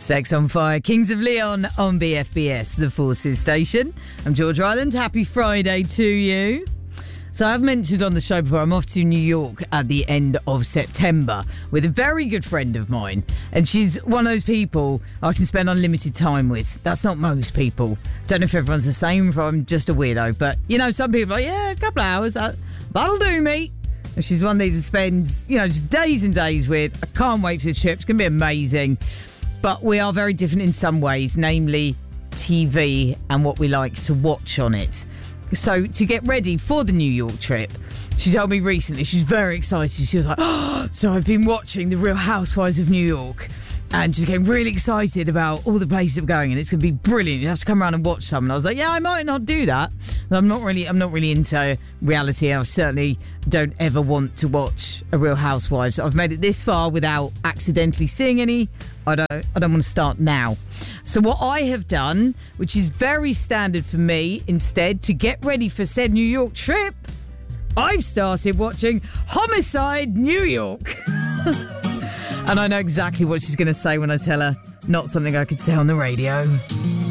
Sex on Fire, Kings of Leon on BFBS, the Forces station. I'm George Ryland. Happy Friday to you. So I've mentioned on the show before, I'm off to New York at the end of September with a very good friend of mine. And she's one of those people I can spend unlimited time with. That's not most people. Don't know if everyone's the same, if I'm just a weirdo. But, you know, some people are like, yeah, a couple of hours, that'll do me. And she's one of these that spends, you know, just days and days with. I can't wait for this trip. It's going to be amazing. But we are very different in some ways, namely TV and what we like to watch on it. So to get ready for the New York trip, she told me recently, she was very excited. She was like, oh, so I've been watching The Real Housewives of New York and just getting really excited about all the places we're going and it's going to be brilliant. You have to come around and watch some. And I was like, yeah, I might not do that. I'm not really into reality. I certainly don't ever want to watch a Real Housewives. I've made it this far without accidentally seeing any. I don't want to start now. So what I have done, which is very standard for me, instead, to get ready for said New York trip, I've started watching Homicide New York. And I know exactly what she's going to say when I tell her not something I could say on the radio.